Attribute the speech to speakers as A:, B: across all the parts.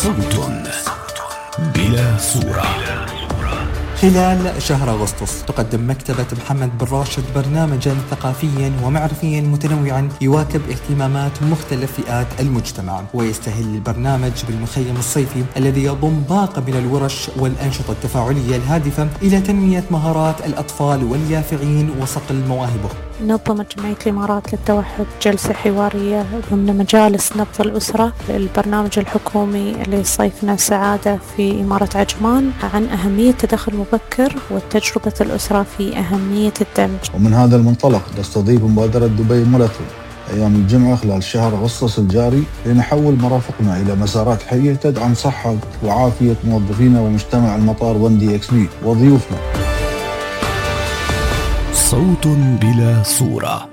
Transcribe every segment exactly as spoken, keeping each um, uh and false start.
A: صوت بلا صورة.
B: خلال شهر أغسطس تقدم مكتبة محمد بن راشد برنامجا ثقافيا ومعرفيا متنوعا يواكب اهتمامات مختلف فئات المجتمع، ويستهل البرنامج بالمخيم الصيفي الذي يضم باقة من الورش والأنشطة التفاعلية الهادفة إلى تنمية مهارات الأطفال واليافعين وصقل مواهبهم.
C: نظمت جمعية الإمارات للتوحد جلسة حوارية ضمن مجالس نبض الأسرة للبرنامج الحكومي لصيفنا السعادة في إمارة عجمان عن أهمية التدخل المبكر وتجربة الأسرة في أهمية الدمج.
D: ومن هذا المنطلق تستضيف مبادرة دبي ماراثون أيام الجمعة خلال شهر أغسطس الجاري لنحول مرافقنا إلى مسارات حية تدعم صحة وعافية موظفينا ومجتمع المطار وندي إكس بي وضيوفنا.
A: صوت بلا صورة.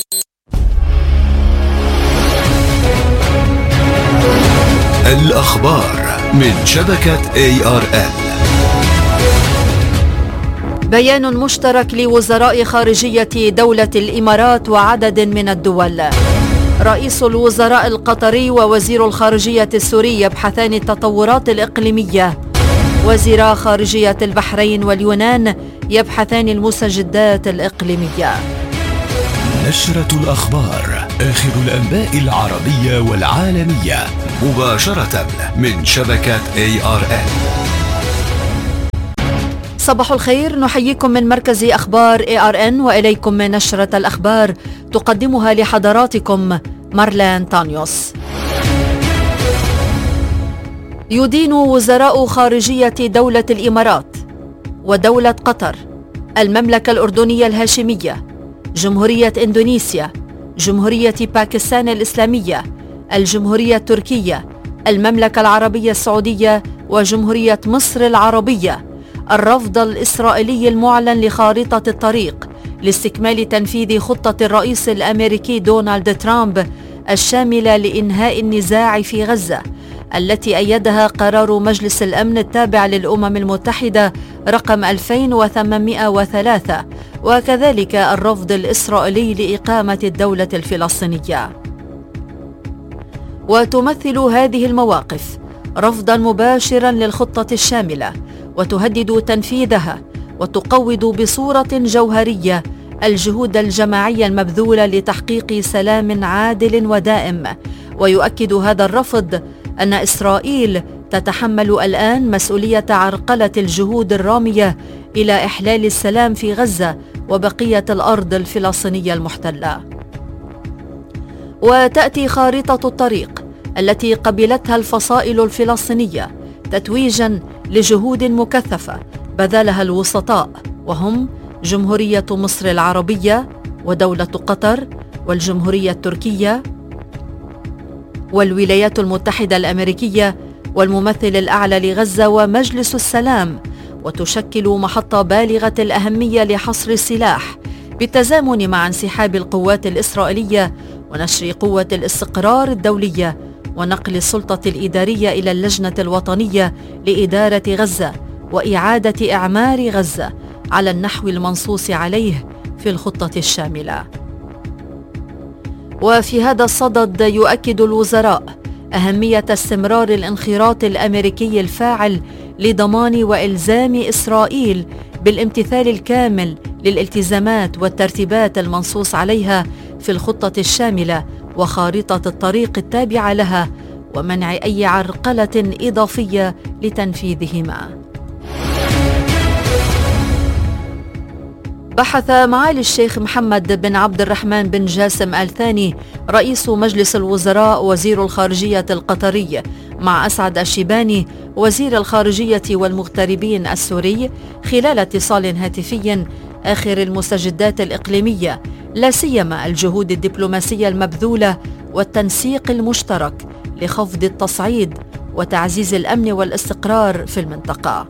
A: الأخبار من شبكة إيه آر إل.
E: بيان مشترك لوزراء خارجية دولة الإمارات وعدد من الدول. رئيس الوزراء القطري ووزير الخارجية السوري يبحثان التطورات الإقليمية. وزيرا خارجية البحرين واليونان يبحثان المستجدات الإقليمية.
A: نشرة الأخبار، آخر الأنباء العربية والعالمية مباشرة من شبكة إيه آر إل.
E: صباح الخير، نحييكم من مركز أخبار إيه آر إن وإليكم من نشرة الأخبار تقدمها لحضراتكم مارلين تانيوس. يدين وزراء خارجية دولة الإمارات ودولة قطر، المملكة الأردنية الهاشمية، جمهورية إندونيسيا، جمهورية باكستان الإسلامية، الجمهورية التركية، المملكة العربية السعودية وجمهورية مصر العربية الرفض الإسرائيلي المعلن لخارطة الطريق لاستكمال تنفيذ خطة الرئيس الأمريكي دونالد ترامب الشاملة لإنهاء النزاع في غزة، التي أيدها قرار مجلس الأمن التابع للأمم المتحدة رقم ألفين وثمانمائة وثلاثة، وكذلك الرفض الإسرائيلي لإقامة الدولة الفلسطينية. وتمثل هذه المواقف رفضا مباشرا للخطة الشاملة، وتهدد تنفيذها، وتقوض بصورة جوهرية الجهود الجماعية المبذولة لتحقيق سلام عادل ودائم. ويؤكد هذا الرفض أن إسرائيل تتحمل الآن مسؤولية عرقلة الجهود الرامية إلى إحلال السلام في غزة وبقية الأرض الفلسطينية المحتلة. وتأتي خارطة الطريق التي قبلتها الفصائل الفلسطينية تتويجا لجهود مكثفة بذلها الوسطاء، وهم جمهورية مصر العربية ودولة قطر والجمهورية التركية والولايات المتحدة الأمريكية والممثل الأعلى لغزة ومجلس السلام، وتشكل محطة بالغة الأهمية لحصر السلاح بالتزامن مع انسحاب القوات الإسرائيلية ونشر قوة الاستقرار الدولية ونقل السلطة الإدارية إلى اللجنة الوطنية لإدارة غزة وإعادة إعمار غزة على النحو المنصوص عليه في الخطة الشاملة. وفي هذا الصدد يؤكد الوزراء أهمية استمرار الانخراط الأمريكي الفاعل لضمان وإلزام إسرائيل بالامتثال الكامل للالتزامات والترتيبات المنصوص عليها في الخطة الشاملة وخارطة الطريق التابعة لها، ومنع أي عرقلة إضافية لتنفيذهما. بحث معالي الشيخ محمد بن عبد الرحمن بن جاسم آل ثاني رئيس مجلس الوزراء وزير الخارجية القطري مع أسعد الشيباني وزير الخارجية والمغتربين السوري خلال اتصال هاتفي آخر المستجدات الإقليمية، لا سيما الجهود الدبلوماسية المبذولة والتنسيق المشترك لخفض التصعيد وتعزيز الأمن والاستقرار في المنطقة.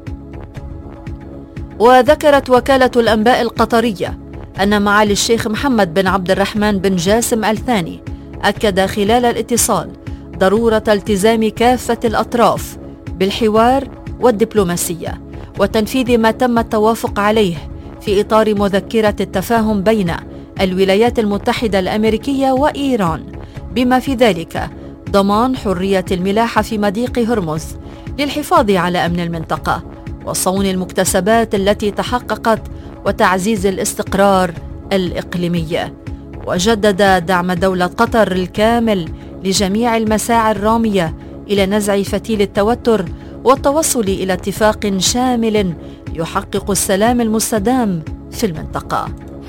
E: وذكرت وكالة الأنباء القطرية أن معالي الشيخ محمد بن عبد الرحمن بن جاسم آل ثاني أكد خلال الاتصال ضرورة التزام كافة الأطراف بالحوار والدبلوماسية وتنفيذ ما تم التوافق عليه في إطار مذكرة التفاهم بين الولايات المتحدة الأمريكية وإيران، بما في ذلك ضمان حرية الملاحة في مضيق هرمز للحفاظ على أمن المنطقة وصون المكتسبات التي تحققت وتعزيز الاستقرار الإقليمي. وجدد دعم دولة قطر الكامل لجميع المساعي الرامية إلى نزع فتيل التوتر والتوصل إلى اتفاق شامل يحقق السلام المستدام في المنطقة.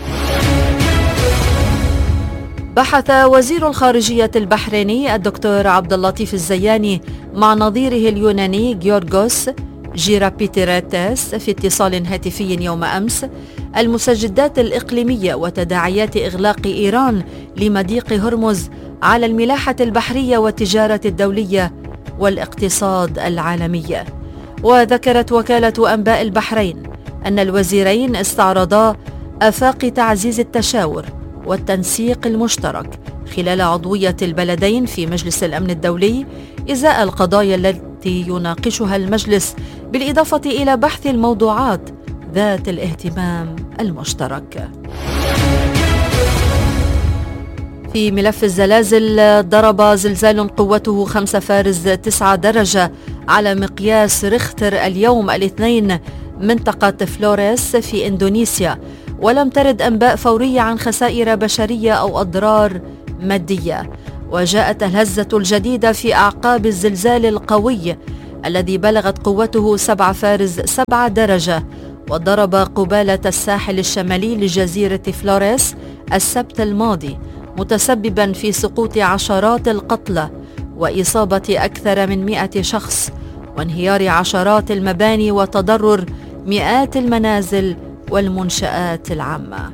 E: بحث وزير الخارجية البحريني الدكتور عبد اللطيف الزياني مع نظيره اليوناني جيورغوس جيرابيتيراتس في اتصال هاتفي يوم أمس المستجدات الإقليمية وتداعيات إغلاق إيران لمضيق هرمز على الملاحة البحرية والتجارة الدولية والاقتصاد العالمي. وذكرت وكالة أنباء البحرين أن الوزيرين استعرضا آفاق تعزيز التشاور والتنسيق المشترك خلال عضوية البلدين في مجلس الأمن الدولي إزاء القضايا التي يناقشها المجلس، بالإضافة إلى بحث الموضوعات ذات الاهتمام المشترك. في ملف الزلازل، ضرب زلزال قوته خمسة فارز تسعة درجة على مقياس ريختر اليوم الاثنين منطقة فلوريس في إندونيسيا، ولم ترد أنباء فورية عن خسائر بشرية أو أضرار مادية. وجاءت الهزة الجديدة في أعقاب الزلزال القوي الذي بلغت قوته سبعة فارز سبعة درجة وضرب قبالة الساحل الشمالي لجزيرة فلوريس السبت الماضي، متسببا في سقوط عشرات القتلى وإصابة أكثر من مئة شخص وانهيار عشرات المباني وتضرر مئات المنازل والمنشآت العامة.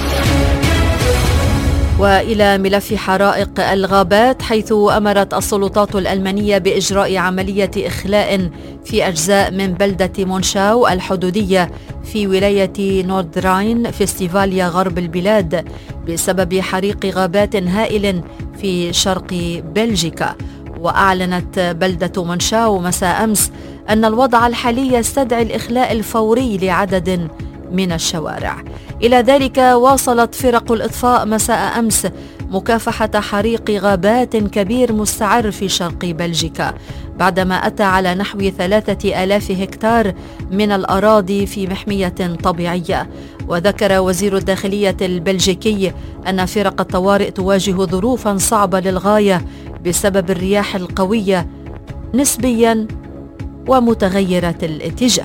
E: وإلى ملف حرائق الغابات، حيث أمرت السلطات الألمانية بإجراء عملية إخلاء في أجزاء من بلدة مونشاو الحدودية في ولاية نوردراين فيستيفاليا غرب البلاد بسبب حريق غابات هائل في شرق بلجيكا. وأعلنت بلدة مونشاو مساء أمس أن الوضع الحالي يستدعي الإخلاء الفوري لعدد من الشوارع. إلى ذلك واصلت فرق الإطفاء مساء أمس مكافحة حريق غابات كبير مستعر في شرق بلجيكا بعدما أتى على نحو ثلاثة آلاف هكتار من الأراضي في محمية طبيعية. وذكر وزير الداخلية البلجيكي أن فرق الطوارئ تواجه ظروفا صعبة للغاية بسبب الرياح القوية نسبيا ومتغيرة الاتجاه.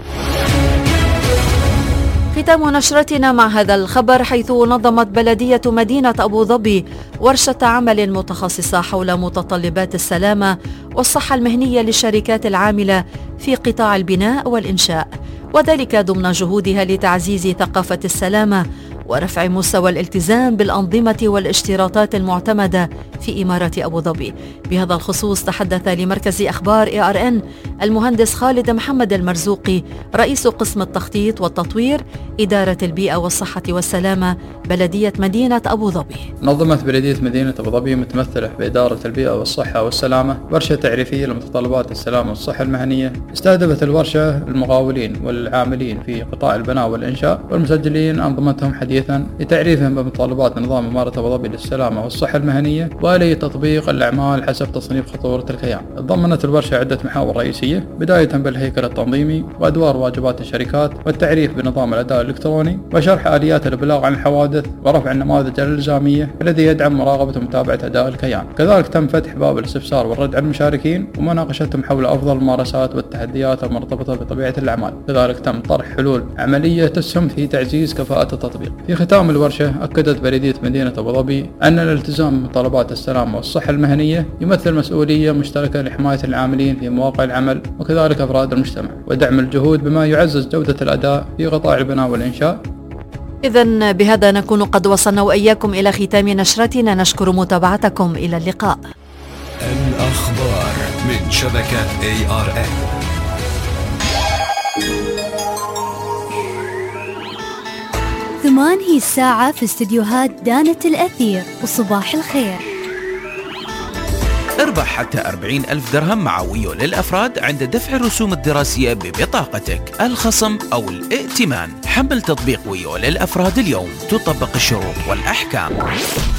E: ختام نشرتنا مع هذا الخبر، حيث نظمت بلدية مدينة أبو ظبي ورشة عمل متخصصة حول متطلبات السلامة والصحة المهنية للشركات العاملة في قطاع البناء والإنشاء، وذلك ضمن جهودها لتعزيز ثقافة السلامة ورفع مستوى الالتزام بالأنظمة والاشتراطات المعتمدة في إمارة أبو ظبي. بهذا الخصوص تحدث لمركز أخبار إيه آر إن المهندس خالد محمد المرزوقي رئيس قسم التخطيط والتطوير إدارة البيئة والصحة والسلامة بلدية مدينة أبو ظبي.
F: نظمت بلدية مدينة أبو ظبي متمثلة بإدارة البيئة والصحة والسلامة ورشة تعريفية لمتطلبات السلامة والصحة المهنية. استهدفت الورشة المقاولين والعاملين في قطاع البناء والإنشاء والمسجلين أنظمتهم حديثا لتعريفهم بمتطلبات نظام إمارة أبو ظبي للسلامة والصحة المهنية وآلية تطبيق الأعمال حسب تصنيف خطورة الكيان. تضمنت الورشة عدة محاور رئيسية، بداية بالهيكل التنظيمي وأدوار واجبات الشركات والتعريف بنظام الأداء الإلكتروني وشرح آليات الإبلاغ عن الحوادث ورفع النماذج الإلزامية الذي يدعم مراقبة ومتابعة أداء الكيان. كذلك تم فتح باب الاستفسار والرد على المشاركين ومناقشتهم حول أفضل الممارسات والتحديات المرتبطة بطبيعة الأعمال. كذلك تم طرح حلول عملية تسهم في تعزيز كفاءة التطبيق. في ختام الورشة أكدت بلدية مدينة أبو ظبي أن الالتزام بمتطلبات السلامة والصحة المهنية يمثل مسؤولية مشتركة لحماية العاملين في مواقع العمل وكذلك أفراد المجتمع ودعم الجهود بما يعزز جودة الأداء في قطاع البناء والإنشاء.
E: إذن بهذا نكون قد وصلنا وإياكم إلى ختام نشرتنا، نشكر متابعتكم، إلى اللقاء.
A: الأخبار من شبكة إيه آر إن.
G: ثمان هي الساعة في استديوهات دانة الأثير، وصباح الخير.
H: اربح حتى أربعين ألف درهم معوية للأفراد عند دفع الرسوم الدراسية ببطاقتك، الخصم أو الائتمان. حمل تطبيق ويو للأفراد اليوم، تطبق الشروط والأحكام.